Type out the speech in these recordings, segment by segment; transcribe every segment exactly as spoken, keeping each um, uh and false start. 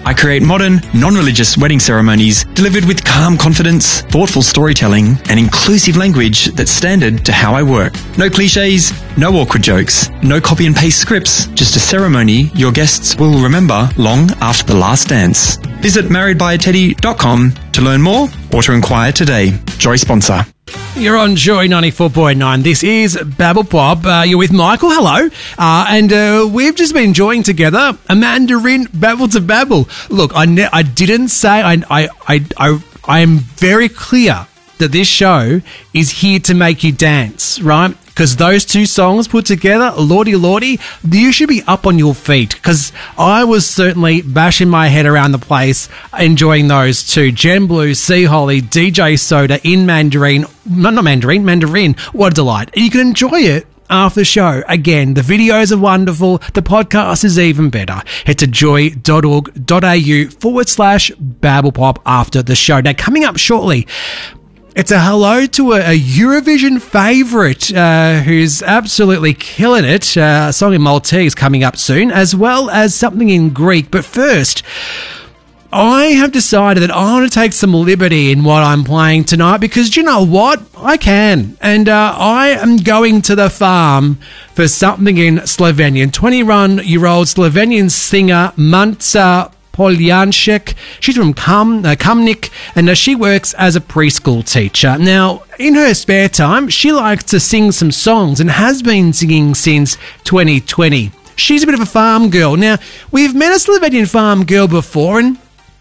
I create modern, non-religious wedding ceremonies delivered with calm confidence, thoughtful storytelling, and inclusive language that's standard to how I work. No cliches, no awkward jokes, no copy and paste scripts, just a ceremony your guests will remember long after the last dance. Visit married by teddy dot com to learn more or to inquire today. Joy sponsor. You're on Joy ninety-four point nine. This is Babble Pop. Uh, you're with Michael. Hello. Uh, and uh, we've just been enjoying together a Mandarin Babble to Babble. Look, I ne- I didn't say... I, I, I, I, I am very clear that this show is here to make you dance, right? Because those two songs put together, Lordy Lordy, you should be up on your feet. Because I was certainly bashing my head around the place enjoying those two. Jen Blue, Sea Holly, D J Soda in Mandarin. Not Mandarin, Mandarin. What a delight. You can enjoy it after the show. Again, the videos are wonderful. The podcast is even better. Head to joy.org.au forward slash babblepop after the show. Now, coming up shortly, it's a hello to a, a Eurovision favourite uh, who's absolutely killing it. Uh, a song in Maltese coming up soon, as well as something in Greek. But first, I have decided that I want to take some liberty in what I'm playing tonight because, do you know what? I can. And uh, I am going to the farm for something in Slovenian. twenty-one-year-old Slovenian singer Manca Poljanšek. She's from Kam, uh, Kamnik, and uh, she works as a preschool teacher. Now, in her spare time, she likes to sing some songs and has been singing since twenty twenty. She's a bit of a farm girl. Now, we've met a Slovenian farm girl before, and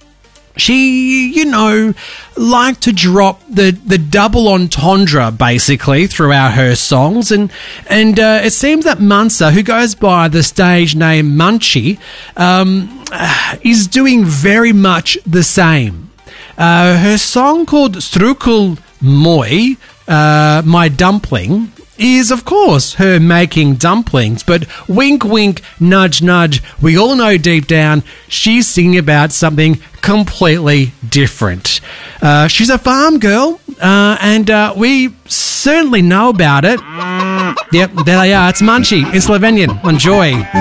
she, you know, liked to drop the, the double entendre, basically, throughout her songs. And and uh, it seems that Manca, who goes by the stage name Munchie, um, is doing very much the same. Uh, her song called Strukul Moi, uh, My Dumpling, is, of course, her making dumplings, but wink, wink, nudge, nudge, we all know deep down she's singing about something completely different. Uh, she's a farm girl, uh, and uh, we certainly know about it. Yep, there they are. It's Munchie in Slovenian. Enjoy.